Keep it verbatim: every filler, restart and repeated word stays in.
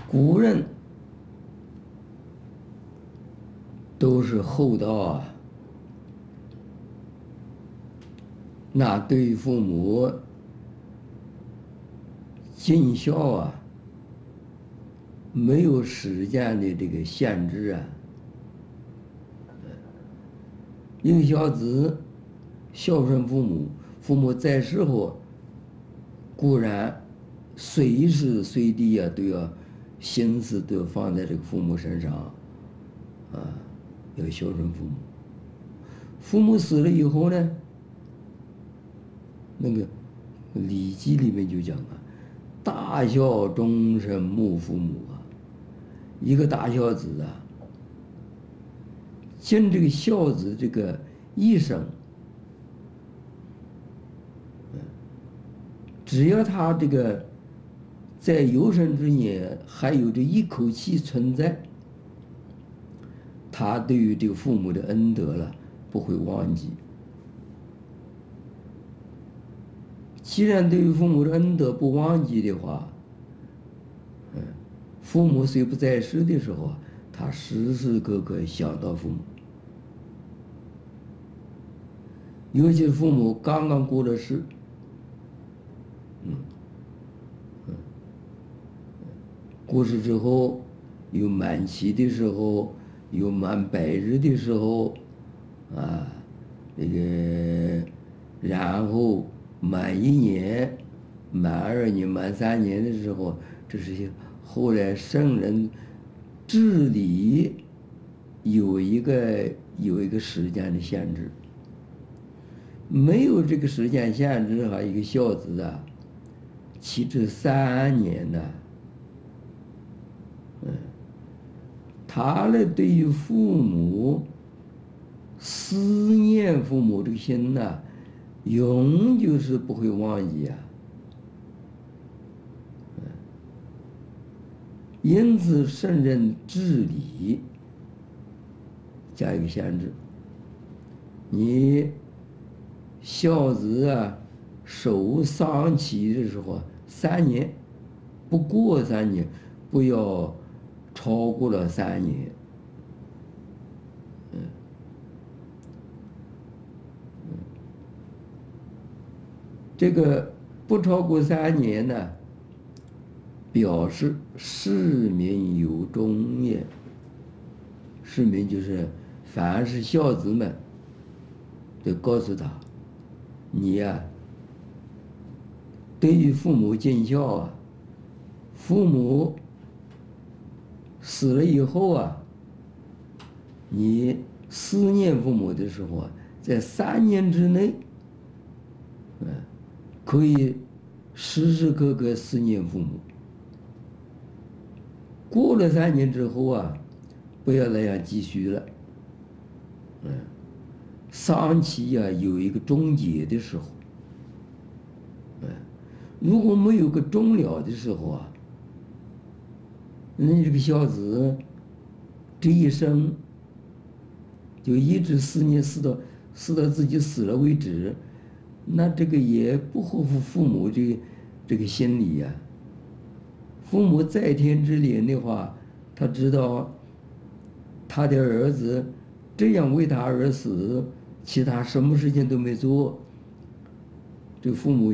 古人都是厚道啊，那对父母尽孝啊，没有时间的这个限制啊。一个小子孝顺父母，父母在世后，固然随时随地啊都要心思都要放在这个父母身上，啊，要孝顺父母。父母死了以后呢，那个《礼记》里面就讲啊，大孝终身慕父母啊，一个大孝子啊，尽这个孝子这个一生，只要他这个在有生之年还有这一口气存在，他对于这个父母的恩德了不会忘记。既然对于父母的恩德不忘记的话，嗯，父母虽不在世的时候，他时时刻刻想到父母。尤其是父母刚刚过了世，嗯，嗯，过世之后，有满期的时候，有满百日的时候，啊，那个，然后满一年、满二年、满三年的时候，这是后来圣人治理有一个有一个时间的限制。没有这个时间限制哈，一个孝子啊，其至三年呢，嗯，他呢对于父母思念父母这个心呐，永久是不会忘记啊。嗯，因此圣人治理加一个限制，你孝子啊，守丧期的时候，三年，不过三年，不要超过了三年。嗯，嗯，这个不超过三年呢，表示市民有忠也。市民就是凡是孝子们，得告诉他。你呀、啊，对于父母尽孝啊，父母死了以后啊，你思念父母的时候啊，在三年之内，嗯，可以时时刻刻思念父母。过了三年之后啊，不要那样继续了，嗯。丧期呀，有一个终结的时候，嗯，如果没有个终了的时候啊，那这个孝子这一生就一直思念，思到思到自己死了为止，那这个也不合乎父母这个这个心理呀。父母在天之灵的话，他知道他的儿子这样为他而死，其他什么事情都没做，这父母